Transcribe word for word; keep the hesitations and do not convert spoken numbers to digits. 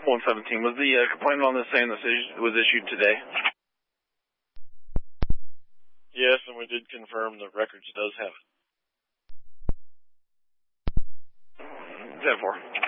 one seventeen, was the uh, complaint on this saying this is- was issued today? Yes, and we did confirm the records does have it. ten four.